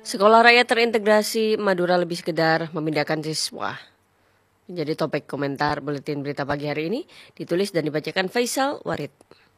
Sekolah rakyat terintegrasi Madura lebih sekedar memindahkan siswa. Menjadi topik komentar buletin berita pagi hari ini, ditulis dan dibacakan Faisal Warid.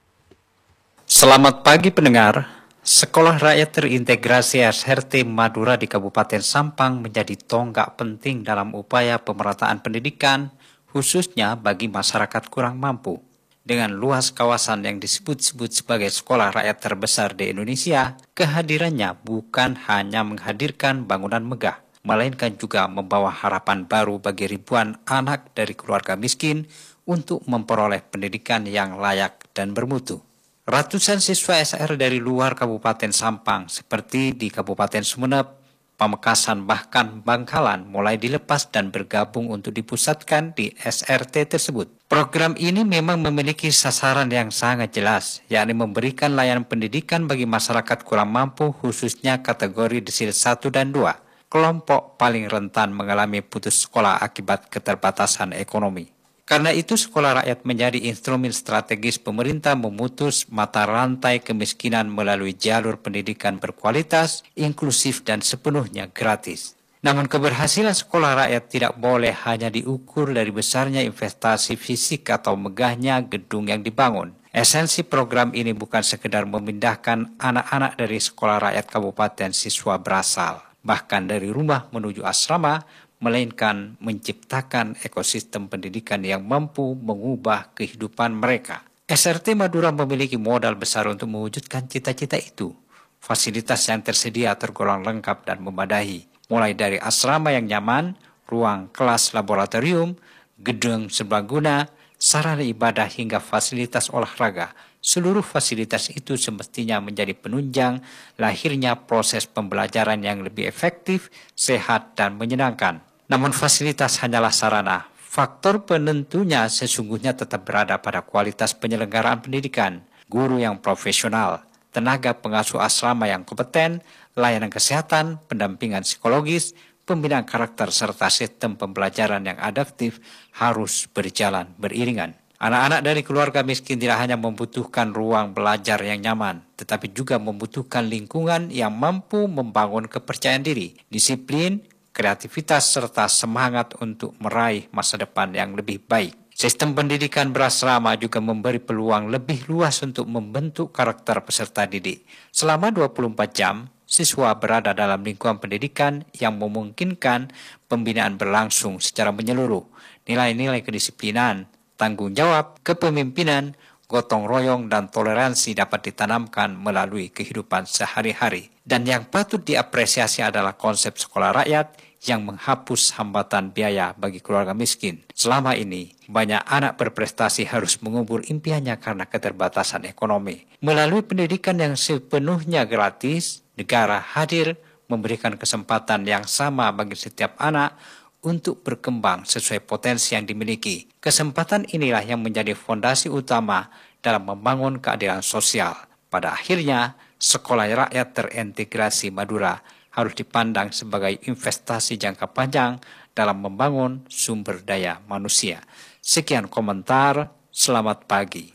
Selamat pagi pendengar. Sekolah rakyat terintegrasi SRT Madura di Kabupaten Sampang menjadi tonggak penting dalam upaya pemerataan pendidikan, khususnya bagi masyarakat kurang mampu. Dengan luas kawasan yang disebut-sebut sebagai sekolah rakyat terbesar di Indonesia, kehadirannya bukan hanya menghadirkan bangunan megah, melainkan juga membawa harapan baru bagi ribuan anak dari keluarga miskin untuk memperoleh pendidikan yang layak dan bermutu. Ratusan siswa SR dari luar Kabupaten Sampang seperti di Kabupaten Sumeneb, Pamekasan bahkan Bangkalan mulai dilepas dan bergabung untuk dipusatkan di SRT tersebut. Program ini memang memiliki sasaran yang sangat jelas, yakni memberikan layanan pendidikan bagi masyarakat kurang mampu khususnya kategori desil 1 dan 2, kelompok paling rentan mengalami putus sekolah akibat keterbatasan ekonomi. Karena itu sekolah rakyat menjadi instrumen strategis pemerintah memutus mata rantai kemiskinan melalui jalur pendidikan berkualitas, inklusif dan sepenuhnya gratis. Namun keberhasilan sekolah rakyat tidak boleh hanya diukur dari besarnya investasi fisik atau megahnya gedung yang dibangun. Esensi program ini bukan sekedar memindahkan anak-anak dari sekolah rakyat kabupaten siswa berasal, bahkan dari rumah menuju asrama, melainkan menciptakan ekosistem pendidikan yang mampu mengubah kehidupan mereka. SRT Madura memiliki modal besar untuk mewujudkan cita-cita itu. Fasilitas yang tersedia tergolong lengkap dan memadai, mulai dari asrama yang nyaman, ruang kelas laboratorium, gedung serbaguna, sarana ibadah hingga fasilitas olahraga. Seluruh fasilitas itu semestinya menjadi penunjang lahirnya proses pembelajaran yang lebih efektif, sehat, dan menyenangkan. Namun fasilitas hanyalah sarana. Faktor penentunya sesungguhnya tetap berada pada kualitas penyelenggaraan pendidikan, guru yang profesional, tenaga pengasuh asrama yang kompeten, layanan kesehatan, pendampingan psikologis, pembinaan karakter serta sistem pembelajaran yang adaptif harus berjalan beriringan. Anak-anak dari keluarga miskin tidak hanya membutuhkan ruang belajar yang nyaman, tetapi juga membutuhkan lingkungan yang mampu membangun kepercayaan diri, disiplin, kreativitas, serta semangat untuk meraih masa depan yang lebih baik. Sistem pendidikan berasrama juga memberi peluang lebih luas untuk membentuk karakter peserta didik. Selama 24 jam, siswa berada dalam lingkungan pendidikan yang memungkinkan pembinaan berlangsung secara menyeluruh. Nilai-nilai kedisiplinan, tanggung jawab, kepemimpinan, gotong royong, dan toleransi dapat ditanamkan melalui kehidupan sehari-hari. Dan yang patut diapresiasi adalah konsep sekolah rakyat yang menghapus hambatan biaya bagi keluarga miskin. Selama ini, banyak anak berprestasi harus mengubur impiannya karena keterbatasan ekonomi. Melalui pendidikan yang sepenuhnya gratis, negara hadir memberikan kesempatan yang sama bagi setiap anak untuk berkembang sesuai potensi yang dimiliki. Kesempatan inilah yang menjadi fondasi utama dalam membangun keadilan sosial. Pada akhirnya, sekolah rakyat terintegrasi Madura harus dipandang sebagai investasi jangka panjang dalam membangun sumber daya manusia. Sekian komentar, selamat pagi.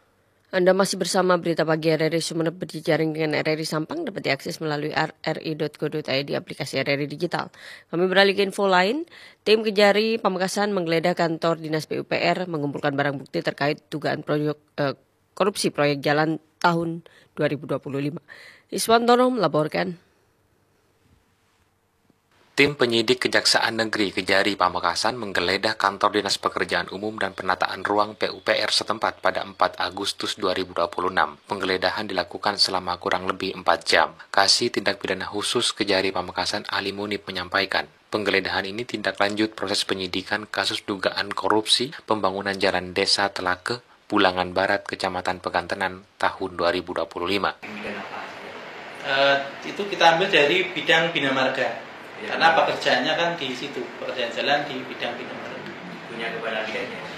Anda masih bersama berita pagi RRI Sumeneb berjejaring dengan RRI Sampang, dapat diakses melalui rri.co.id aplikasi RRI Digital. Kami beralih ke info lain. Tim Kejari Pamekasan menggeledah kantor Dinas PUPR mengumpulkan barang bukti terkait dugaan korupsi proyek jalan tahun 2025. Iswantono melaporkan. Tim penyidik Kejaksaan Negeri Kejari Pamekasan menggeledah kantor Dinas Pekerjaan Umum dan Penataan Ruang PUPR setempat pada 4 Agustus 2026. Penggeledahan dilakukan selama kurang lebih 4 jam. Kasih Tindak Pidana Khusus Kejari Pamekasan Ali Munib menyampaikan, penggeledahan ini tindak lanjut proses penyidikan kasus dugaan korupsi pembangunan jalan desa Telake, Bulangan Barat, Kecamatan Pegantenan tahun 2025. Itu kita ambil dari bidang Bina Marga. Karena pekerjaannya kan di situ, pekerjaan jalan di bidang Bina Marga. Punya kepala bidangnya.